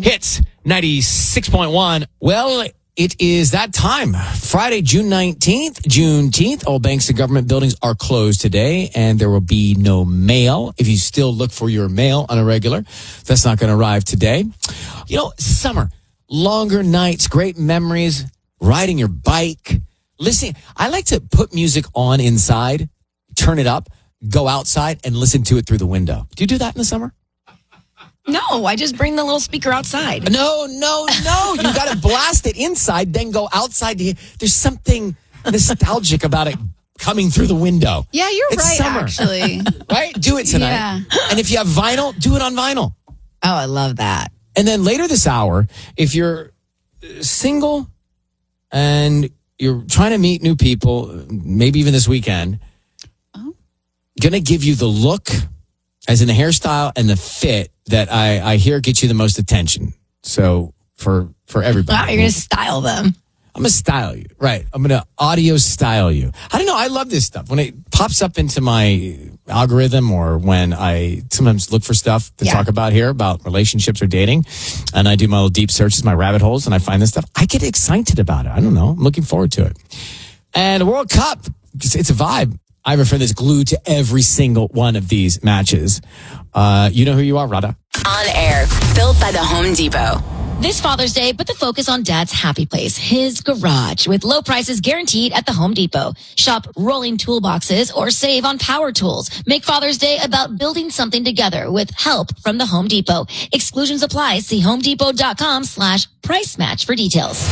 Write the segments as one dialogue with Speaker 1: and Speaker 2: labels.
Speaker 1: Hits 96.1. Well, it is that time. Friday, June 19th, Juneteenth. All banks and government buildings are closed today, and there will be no mail. If you still look for your mail on a regular, that's not going to arrive today. You know, summer, longer nights, great memories, riding your bike, listening. I like to put music on inside, turn it up, go outside, and listen to it through the window. Do you do that in the summer?
Speaker 2: No, I just bring the little speaker outside.
Speaker 1: No. You got to blast it inside, then go outside. There's something nostalgic about it coming through the window.
Speaker 3: Yeah, it's right, summer. Actually.
Speaker 1: Right? Do it tonight.
Speaker 3: Yeah.
Speaker 1: And if you have vinyl, do it on vinyl.
Speaker 2: Oh, I love that.
Speaker 1: And then later this hour, if you're single and you're trying to meet new people, maybe even this weekend, going to give you the look, as in the hairstyle and the fit, that I hear gets you the most attention. So for everybody.
Speaker 2: Wow, you're going to style them.
Speaker 1: I'm going to style you. Right. I'm going to audio style you. I don't know. I love this stuff. When it pops up into my algorithm, or when I sometimes look for stuff to talk about here, about relationships or dating, and I do my little deep searches, my rabbit holes, and I find this stuff, I get excited about it. I don't know. I'm looking forward to it. And the World Cup, it's a vibe. I have a friend that's glued to every single one of these matches. You know who you are, Radha?
Speaker 4: On air, built by the Home Depot.
Speaker 2: This Father's Day, put the focus on Dad's happy place, his garage, with low prices guaranteed at the Home Depot. Shop rolling toolboxes or save on power tools. Make Father's Day about building something together with help from the Home Depot. Exclusions apply. See homedepot.com/price match for details.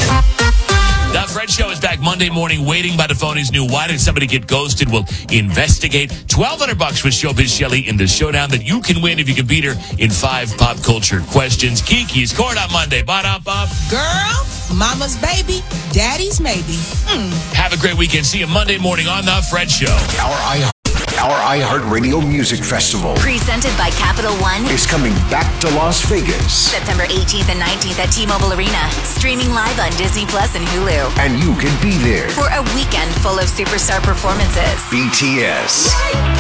Speaker 5: The Fred Show is back Monday morning, waiting by the phone. He's new. Why did somebody get ghosted? We'll investigate. $1,200 with Showbiz Shelly in the showdown that you can win if you can beat her in 5 pop culture questions. Kiki's Court on Monday. Ba-da-ba.
Speaker 6: Girl, mama's baby, daddy's maybe.
Speaker 5: Have a great weekend. See you Monday morning on The Fred Show.
Speaker 7: Our iHeartRadio Music Festival
Speaker 4: Presented by Capital One.
Speaker 7: is coming back to Las Vegas.
Speaker 4: September 18th and 19th at T-Mobile Arena. Streaming live on Disney Plus and Hulu.
Speaker 7: And you can be there.
Speaker 4: For a weekend full of superstar performances.
Speaker 7: BTS.